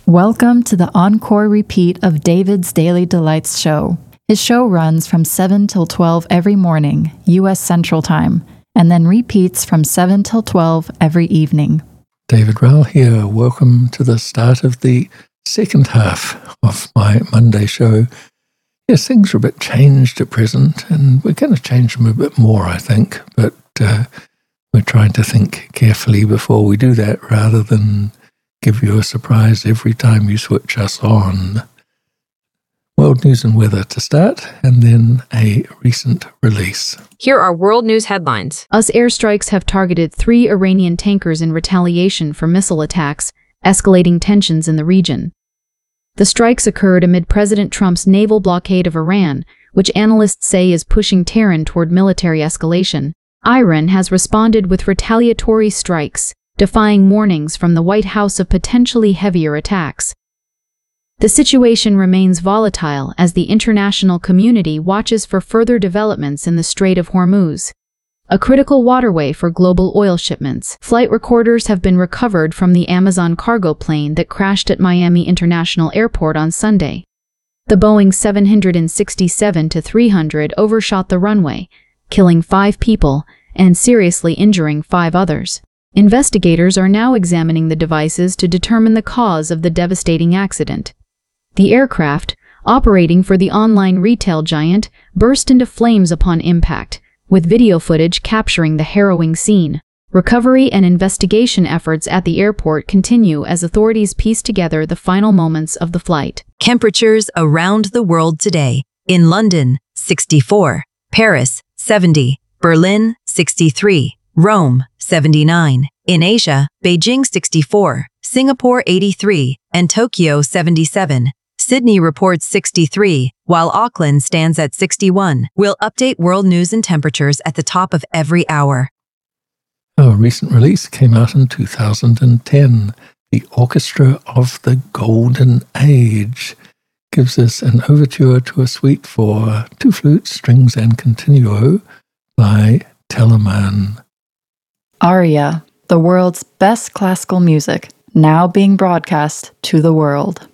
Welcome to the encore repeat of David's Daily Delights show. His show runs from 7 till 12 every morning, U.S. Central Time, and then repeats from 7 till 12 every evening. David Rowell here. Welcome to the start of the second half of my Monday show. Yes, things are a bit changed at present, and we're going to change them a bit more, I think, but we're trying to think carefully before we do that rather than give you a surprise every time you switch us on. World news and weather to start, and then a recent release. Here are world news headlines. US airstrikes have targeted 3 Iranian tankers in retaliation for missile attacks, escalating tensions in the region. The strikes occurred amid President Trump's naval blockade of Iran, which analysts say is pushing Tehran toward military escalation. Iran has responded with retaliatory strikes, defying warnings from the White House of potentially heavier attacks. The situation remains volatile as the international community watches for further developments in the Strait of Hormuz, a critical waterway for global oil shipments. Flight recorders have been recovered from the Amazon cargo plane that crashed at Miami International Airport on Sunday. The Boeing 767-300 overshot the runway, killing 5 people and seriously injuring 5 others. Investigators are now examining the devices to determine the cause of the devastating accident. The aircraft, operating for the online retail giant, burst into flames upon impact, with video footage capturing the harrowing scene. Recovery and investigation efforts at the airport continue as authorities piece together the final moments of the flight. Temperatures around the world today. In London, 64. Paris, 70. Berlin, 63. Rome, 79. In Asia, Beijing 64, Singapore 83, and Tokyo 77. Sydney reports 63, while Auckland stands at 61. We'll update world news and temperatures at the top of every hour. A recent release came out in 2010. The Orchestra of the Golden Age gives us an overture to a suite for 2 flutes, strings, and continuo by Telemann. Aria, the world's best classical music, now being broadcast to the world.